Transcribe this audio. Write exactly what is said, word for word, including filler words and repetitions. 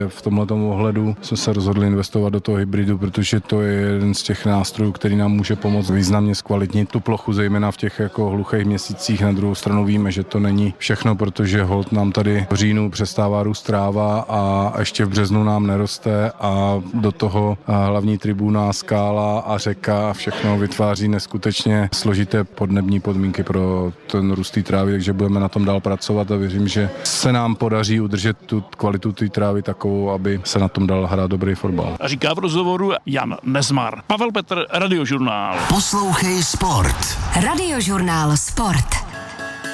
V tomhletom ohledu jsme se rozhodli investovat do toho hybridu, protože to je jeden z těch nástrojů, který nám může pomoct významně zkvalitnit tu plochu, zejména v těch jako hluchých měsících. Na druhou stranu víme, že to není všechno, protože holt nám tady v říjnu přestává růst tráva a ještě v březnu nám neroste a do toho hlavní tribuna, skála a řeka a všechno vytváří neskutečně složité podnební podmínky pro ten růst té trávy, takže budeme na tom dál pracovat a věřím, že se nám podaří udržet tu kvalitu té trávy takovou, aby se na tom dal hrát dobrý fotbal. Říká v rozhovoru Jan Nezmar. Pavel Petr, Radiožurnál. Poslouchej Sport. Radiožurnál Sport.